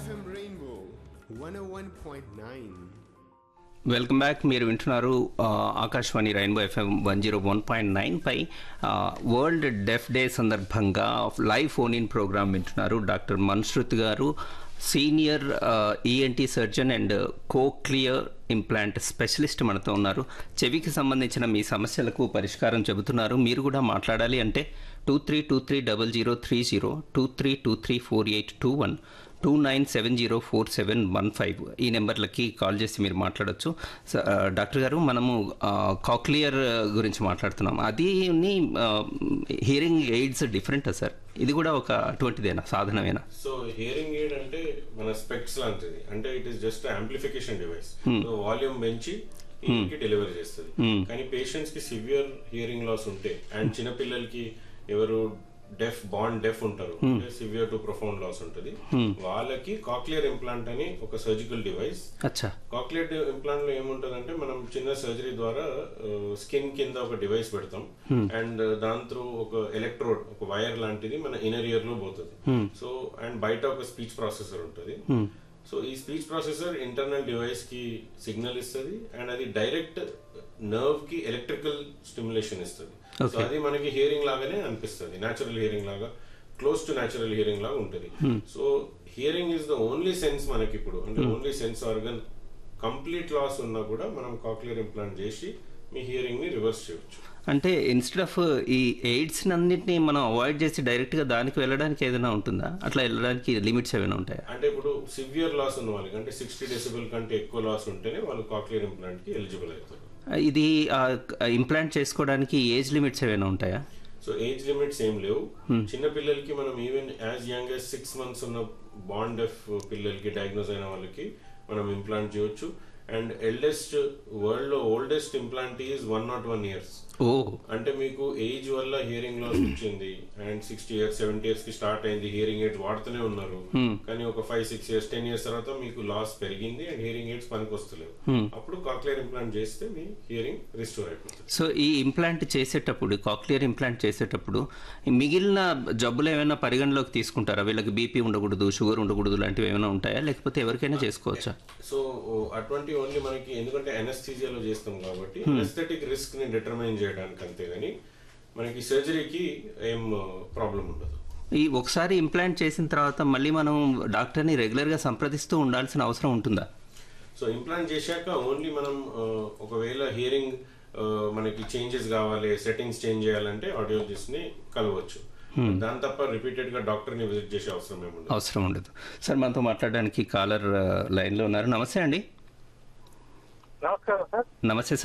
FM Rainbow 101.9. Welcome back. మీరు వింటున్నారు Akashvani rainbow FM 101.9 పై world డెఫ్ day సందర్భంగా లైవ్ ఫోన్ ఇన్ ప్రోగ్రామ్ వింటున్నారు. డాక్టర్ మన్శ్రుత్ గారు senior ENT surgeon and cochlear implant specialist మనతో ఉన్నారు. చెవికి సంబంధించిన మీ సమస్యలకు పరిష్కారం చెబుతున్నారు. మీరు కూడా మాట్లాడాలి అంటే 23230030, 23234821, 29704715 ఈ నెంబర్లకి కాల్ చేసి మీరు మాట్లాడచ్చు. డాక్టర్ గారు, మనము కాక్లియర్ గురించి మాట్లాడుతున్నాం. అది హియరింగ్ ఎయిడ్స్ డిఫరెంటా సార్? ఇది కూడా ఒక అటువంటిదేనా, సాధనమేనా? సో హియరింగ్ ఎయిడ్ అంటే మన స్పెక్ట్స్ లాంటిది. అంటే it is just amplification device. So volume పెంచి కి డెలివరీ చేస్తుంది. కానీ పేషెంట్స్ కి సివియర్ హియరింగ్ లాస్ ఉంటే అండ్ చిన్నపిల్లలకి ఎవరు బాండ్ డెఫ్ ఉంటారు, సివియర్ టు ప్రొఫౌండ్ లాస్ ఉంటుంది, వాళ్ళకి కాక్లియర్ ఇంప్లాంట్ అని ఒక సర్జికల్ డివైస్. కాక్లియర్ ఇంప్లాంట్ లో ఏముంటదంటే మనం చిన్న సర్జరీ ద్వారా స్కిన్ కింద ఒక డివైస్ పెడతాం అండ్ దాని త్రూ ఒక ఎలక్ట్రోడ్, ఒక వైర్ లాంటిది మన ఇన్నర్ ఇయర్ లో పోతుంది. సో అండ్ బయట ఒక స్పీచ్ ప్రాసెసర్ ఉంటుంది. సో ఈ స్పీచ్ ప్రాసెసర్ ఇంటర్నల్ డివైస్ కి సిగ్నల్ ఇస్తుంది అండ్ అది డైరెక్ట్ నర్వ్ కి ఎలక్ట్రికల్ స్టిమ్యులేషన్ ఇస్తుంది. సో అది మనకి హియరింగ్ లాగానే అనిపిస్తుంది, న్యాచురల్ హియరింగ్ లాగా, క్లోజ్ టు న్యాచురల్ హియరింగ్ లాగా ఉంటుంది. So hearing is the only sense మనకి ఇప్పుడు, అంటే only sense organ. Complete loss ఉన్నా కూడా మనం కాక్లియర్ ఇంప్లాంట్ చేసి మీ హియరింగ్ ని రివర్స్ చేయొచ్చు. అంటే ఇన్స్టెడ్ ఆఫ్ ఈ ఎయిడ్స్ అన్నింటినీ మనం అవాయిడ్ చేసి డైరెక్ట్ గా దానికి వెళ్ళడానికి ఏదైనా ఉంటుందా? అట్లా వెళ్ళడానికి లిమిట్స్ ఏమైనా ఉంటాయా? అంటే ఇప్పుడు సివియర్ లాస్ ఉన్న వాళ్ళకి, అంటే 60 డెసిబెల్ కంటే ఎక్కువ లాస్ ఉంటేనే వాళ్ళు కాక్లియర్ ఇంప్లాంట్ కి ఎలిజిబుల్ అవుతారు. ఇది ఇంప్లాంట్ చేసుకోవడానికి ఏజ్ లిమిట్స్ ఏమైనా ఉంటాయా? సో ఏజ్ లిమిట్స్ ఏం లేవు. చిన్న పిల్లలకి మనం even as young as 6 months ఉన్న బాండ్ డెఫ్ పిల్లలకి, డయాగ్నోజ్ అయిన వాళ్ళకి మనం ఇంప్లాంట్ చేయొచ్చు. అండ్ ఎల్డెస్ట్ వరల్డ్ లో ఓల్డెస్ట్ ఇంప్లాంట్ ఈజ్ 101 years. అంటే మీకు ఏజ్ వల్ల హియరింగ్ లాస్ వచ్చింది అండ్ 60 years 70 years కి స్టార్ట్ అయింది, హియరింగ్ ఎయిడ్స్ వాడుతూనే ఉన్నారు, కానీ ఒక 5-6 years 10 years తర్వాత మీకు లాస్ పెరిగింది అండ్ హియరింగ్ ఎయిడ్స్ పనికి వస్తలేవు, అప్పుడు కాక్లియర్ ఇంప్లాంట్ చేస్తే మీ హియరింగ్ రిస్టోర్ అయిపోతుంది. సో ఈ ఇంప్లాంట్ చేసేటప్పుడు, కాక్లియర్ ఇంప్లాంట్ చేసేటప్పుడు మిగిలిన జబ్బులు ఏమైనా పరిగణలోకి తీసుకుంటారా? వీళ్ళకి బీపీ ఉండకూడదు, షుగర్ ఉండకూడదు లాంటివి ఏమైనా ఉంటాయా, లేకపోతే ఎవరికైనా చేసుకోవచ్చా? సో అటువంటి ఓన్లీ మనకి, ఎందుకంటే అనస్థీజియాలో చేస్తాం కాబట్టి అనస్థెటిక్ రిస్క్ ని డిటర్మైన్ చేయడానికి, అంతేగాని మనకి సర్జరీకి ఏం ప్రాబ్లం ఉండదు. ఈ ఒకసారి ఇంప్లాంట్ చేసిన తర్వాత మళ్ళీ మనం డాక్టర్ని రెగ్యులర్గా సంప్రదిస్తూ ఉండాల్సిన అవసరం ఉంటుందా? సో ఇంప్లాంట్ చేశాక ఓన్లీ మనం ఒకవేళ హియరింగ్ మనకి చేంజెస్ కావాలి, సెట్టింగ్స్ చేంజ్ చేయాలంటే ఆడియాలజిస్ట్ ని కలవచ్చు. దాని తప్ప రిపీటెడ్ గా డాక్టర్ ని విజిట్ చేసే అవసరం ఉండదు. సార్, మనతో మాట్లాడడానికి కాలర్ లైన్ లో ఉన్నారు. నమస్తే అండి. నమస్కారం సార్. నమస్తే సార్.